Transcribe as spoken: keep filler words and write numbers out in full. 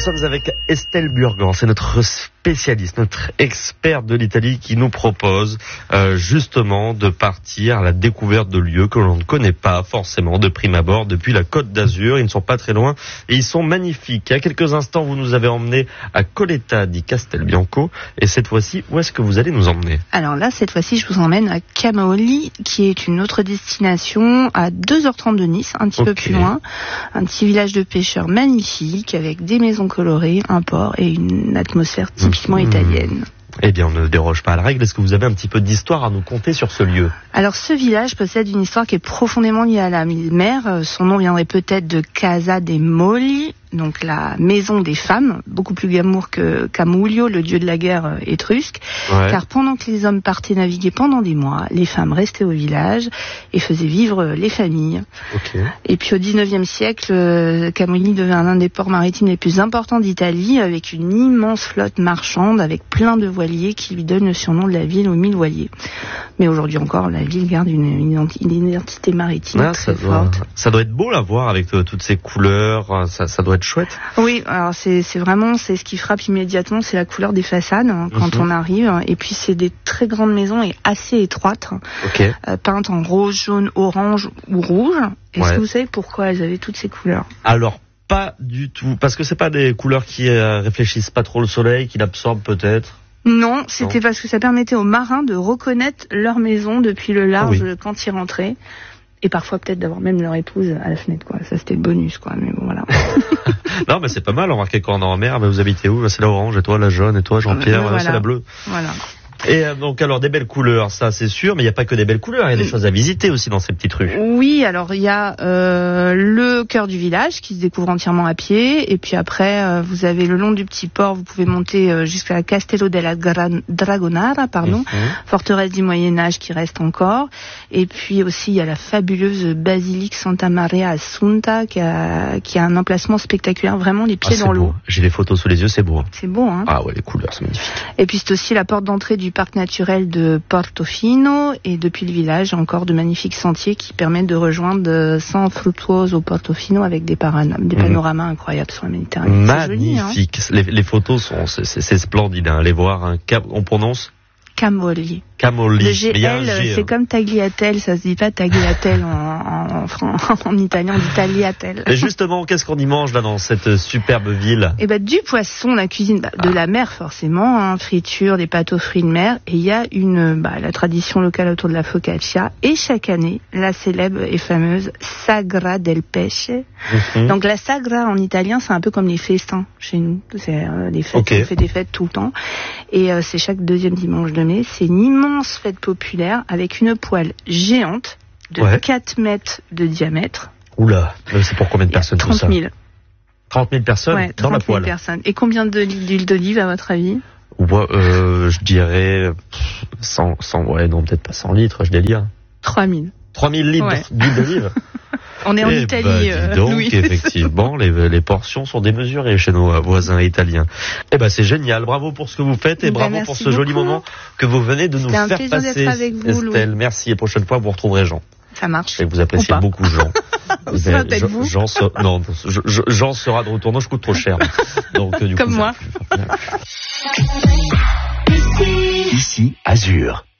sommes avec Estelle Burgan, c'est notre spécialiste, notre experte de l'Italie qui nous propose euh, justement de partir à la découverte de lieux que l'on ne connaît pas forcément de prime abord depuis la Côte d'Azur. Ils ne sont pas très loin et ils sont magnifiques. Il y a quelques instants, vous nous avez emmenés à Coletta di Castelbianco et cette fois-ci, où est-ce que vous allez nous emmener? Alors là, cette fois-ci, je vous emmène à Camaioli, qui est une autre destination à deux heures trente de Nice, un petit okay. peu plus loin. Un petit village de pêcheurs magnifique avec des maisons colorées, un port et une atmosphère typiquement mmh. italienne. Eh bien, on ne déroge pas à la règle. Est-ce que vous avez un petit peu d'histoire à nous conter sur ce lieu? Alors, ce village possède une histoire qui est profondément liée à la mer. Son nom viendrait peut-être de Casa dei Mogli, donc la maison des femmes, beaucoup plus glamour que Camullo, le dieu de la guerre étrusque. Ouais. Car pendant que les hommes partaient naviguer pendant des mois, les femmes restaient au village et faisaient vivre les familles. Okay. Et puis au dix-neuvième siècle, Camaioli devint l'un des ports maritimes les plus importants d'Italie, avec une immense flotte marchande, avec plein de voiliers qui lui donnent le surnom de la ville aux mille voiliers. Mais aujourd'hui encore, la ville garde une, une, une identité maritime ah, très ça doit, forte. Ça doit être beau là, voir avec euh, toutes ces couleurs, ça, ça doit être chouette. Oui, alors c'est, c'est vraiment, c'est ce qui frappe immédiatement, c'est la couleur des façades hein, quand mm-hmm. on arrive. Et puis c'est des très grandes maisons et assez étroites, okay. euh, peintes en rose, jaune, orange ou rouge. Est-ce ouais. que vous savez pourquoi elles avaient toutes ces couleurs? Alors, pas du tout, parce que c'est pas des couleurs qui euh, réfléchissent pas trop le soleil, qui l'absorbent peut-être. Non, c'était non. parce que ça permettait aux marins de reconnaître leur maison depuis le large ah oui. quand ils rentraient. Et parfois peut-être d'avoir même leur épouse à la fenêtre, quoi. Ça c'était le bonus, quoi. Mais bon, voilà. Non, mais c'est pas mal. Remarquez quand on est en mer, mais vous habitez où? C'est la orange, et toi la jaune, et toi Jean-Pierre, euh, voilà. c'est la bleue. Voilà. Et euh, donc alors des belles couleurs, ça c'est sûr, mais il n'y a pas que des belles couleurs, il y a des choses à visiter aussi dans ces petites rues. Oui, alors il y a euh, le cœur du village qui se découvre entièrement à pied, et puis après euh, vous avez le long du petit port, vous pouvez monter euh, jusqu'à Castello della Gran- Dragonara, pardon, mm-hmm. forteresse du Moyen-Âge qui reste encore, et puis aussi il y a la fabuleuse basilique Santa Maria Assunta qui a, qui a un emplacement spectaculaire, vraiment les pieds ah, dans l'eau. Beau. J'ai les photos sous les yeux, c'est beau. C'est beau, hein. Ah ouais, les couleurs, c'est magnifique. Et puis c'est aussi la porte d'entrée du du parc naturel de Portofino et depuis le village encore de magnifiques sentiers qui permettent de rejoindre San Fruttuoso Portofino avec des, paran- des panoramas mmh. incroyables sur la Méditerranée. Magnifique. Joli, hein. les, les photos sont c'est, c'est, c'est splendide. Hein. Allez voir. Hein. On prononce Camaioli. Camaioli. Le G L, c'est comme tagliatelle, ça se dit pas tagliatelle en, en, en, en italien, on dit tagliatelle. Et justement, qu'est-ce qu'on y mange là dans cette superbe ville? Eh ben du poisson, la cuisine bah, de ah. la mer forcément, hein, friture, des pâtes aux fruits de mer, et il y a une bah, la tradition locale autour de la focaccia, et chaque année la célèbre et fameuse Sagra del Pesce. Mm-hmm. Donc la Sagra en italien, c'est un peu comme les festins chez nous, c'est euh, des fêtes, okay. on fait des fêtes tout le temps, et euh, c'est chaque deuxième dimanche de mai, c'est une immense fête populaire avec une poêle géante de ouais. quatre mètres de diamètre. Oula, c'est pour combien de personnes tout ça? trente mille. trente mille personnes ouais, dans la poêle. Personnes. Et combien de, d'huile d'olive à votre avis? Ouais, euh, je dirais cent, cent, ouais, non, peut-être pas cent litres, je délire. trois mille. trois mille litres ouais. d'huile d'olive. On est en eh Italie. Ben, dis euh, donc, oui. effectivement, les, les portions sont démesurées chez nos voisins italiens. Eh ben, c'est génial. Bravo pour ce que vous faites et ben, bravo pour ce beaucoup. joli moment que vous venez de nous C'était faire passer, avec vous, Estelle. Louis. Merci. Et prochaine fois, vous retrouverez Jean. Ça marche. Et vous appréciez beaucoup Jean. Vous Mais, peut-être vous. Jean, Jean, non, je, je, Jean sera de retour. Non, je coûte trop cher. Donc, du Comme coup, moi. Ici, Azur.